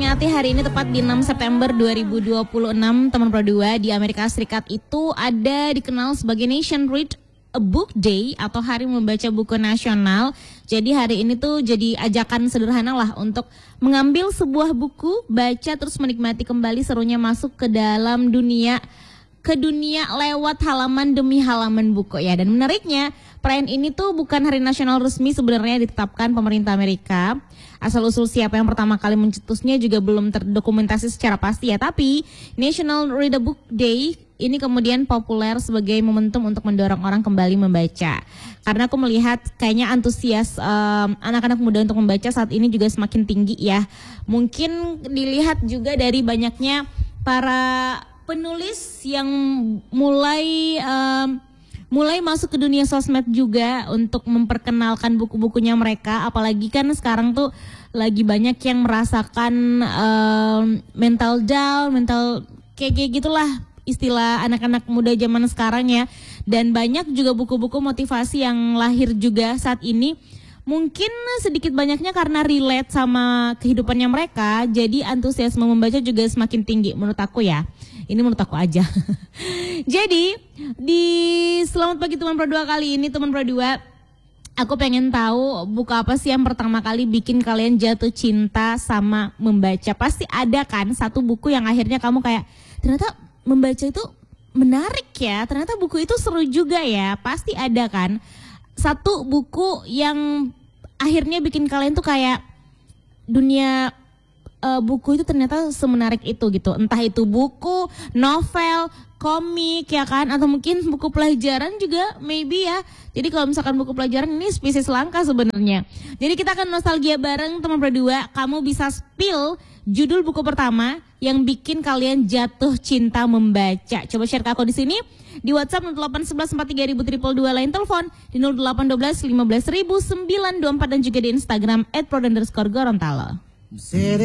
memperingati hari ini tepat di 6 September 2026, teman Pro 2, di Amerika Serikat itu ada dikenal sebagai Nation Read a Book Day atau Hari Membaca Buku Nasional. Jadi hari ini tuh jadi ajakan sederhana lah untuk mengambil sebuah buku, baca terus menikmati kembali serunya masuk ke dalam dunia lewat halaman demi halaman buku ya. Dan menariknya, perayaan ini tuh bukan hari nasional resmi sebenarnya ditetapkan pemerintah Amerika. Asal-usul siapa yang pertama kali mencetusnya juga belum terdokumentasi secara pasti ya. Tapi National Read a Book Day ini kemudian populer sebagai momentum untuk mendorong orang kembali membaca. Karena aku melihat kayaknya antusias anak-anak muda untuk membaca saat ini juga semakin tinggi ya. Mungkin dilihat juga dari banyaknya para penulis yang mulai masuk ke dunia sosmed juga untuk memperkenalkan buku-bukunya mereka. Apalagi kan sekarang tuh lagi banyak yang merasakan mental down, kayak gitulah istilah anak-anak muda zaman sekarang ya. Dan banyak juga buku-buku motivasi yang lahir juga saat ini. Mungkin sedikit banyaknya karena relate sama kehidupannya mereka, jadi antusiasme membaca juga semakin tinggi menurut aku ya. Ini menurut aku aja. Jadi di Selamat Pagi Teman Pro 2 kali ini, Teman Pro 2, aku pengen tahu buku apa sih yang pertama kali bikin kalian jatuh cinta sama membaca. Pasti ada kan satu buku yang akhirnya kamu kayak, ternyata membaca itu menarik ya, ternyata buku itu seru juga ya. Pasti ada kan satu buku yang akhirnya bikin kalian tuh kayak dunia buku itu ternyata semenarik itu gitu. Entah itu buku, novel, komik ya kan, atau mungkin buku pelajaran juga maybe ya. Jadi kalau misalkan buku pelajaran ini spesies langka sebenarnya. Jadi kita akan nostalgia bareng Teman Pro 2. Kamu bisa spill judul buku pertama yang bikin kalian jatuh cinta membaca. Coba share ke aku di sini di WhatsApp 0811430022, lain telepon di 0812 1500924 dan juga di Instagram @pro_gorontalo.